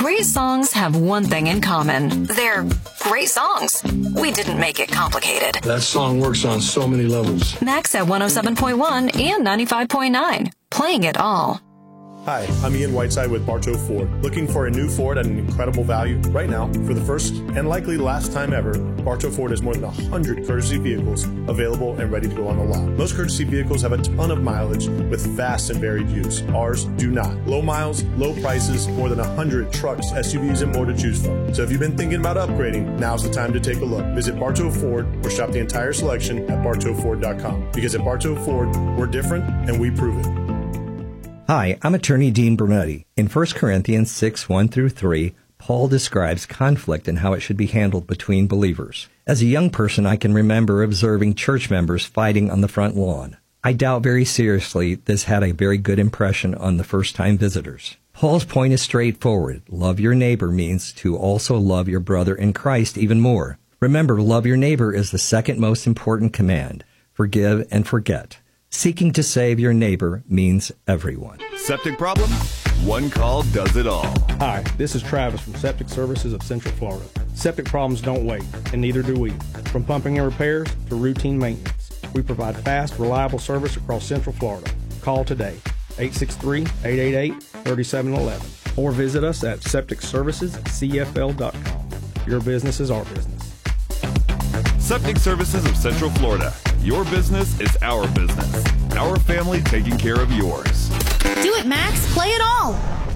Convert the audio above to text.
Great songs have one thing in common. They're great songs. We didn't make it complicated. That song works on so many levels. Max at 107.1 and 95.9. Playing it all. Hi, I'm Ian Whiteside with Bartow Ford. Looking for a new Ford at an incredible value? Right now, for the first and likely last time ever, Bartow Ford has more than 100 courtesy vehicles available and ready to go on the lot. Most courtesy vehicles have a ton of mileage with vast and varied use. Ours do not. Low miles, low prices, more than 100 trucks, SUVs, and more to choose from. So if you've been thinking about upgrading, now's the time to take a look. Visit Bartow Ford or shop the entire selection at bartowford.com. Because at Bartow Ford, we're different and we prove it. Hi, I'm attorney Dean Bernetti. In 1 Corinthians 6:1-3, Paul describes conflict and how it should be handled between believers. As a young person, I can remember observing church members fighting on the front lawn. I doubt very seriously this had a very good impression on the first-time visitors. Paul's point is straightforward. Love your neighbor means to also love your brother in Christ even more. Remember, love your neighbor is the second most important command. Forgive and forget. Seeking to save your neighbor means everyone. Septic problem? One call does it all. Hi, this is Travis from Septic Services of Central Florida. Septic problems don't wait, and neither do we. From pumping and repairs to routine maintenance, we provide fast, reliable service across Central Florida. Call today, 863-888-3711, or visit us at septicservicescfl.com. Your business is our business. Septic Services of Central Florida. Your business is our business. Our family taking care of yours. Do it, Max. Play it all.